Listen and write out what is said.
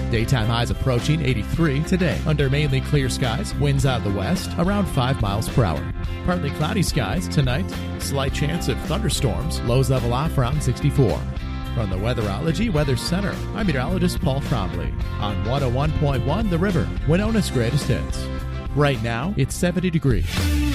Daytime highs approaching 83 today. Under mainly clear skies, winds out of the west around 5 miles per hour. Partly cloudy skies tonight. Slight chance of thunderstorms. Lows level off around 64. From the Weatherology Weather Center, I'm meteorologist Paul Trombley on 101.1 The River, Winona's greatest hits. Right now, it's 70 degrees.